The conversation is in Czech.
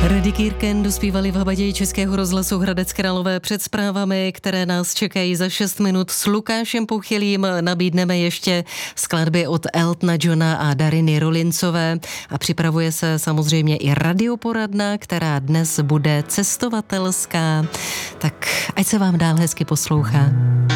Radikýrken dospívali v Habaději Českého rozhlasu Hradec Králové. Před zprávami, které nás čekají za 6 minut s Lukášem Pouchylým, nabídneme ještě skladby od Eltona Johna a Dariny Rolincové a připravuje se samozřejmě i radioporadna, která dnes bude cestovatelská. Tak ať se vám dál hezky poslouchá.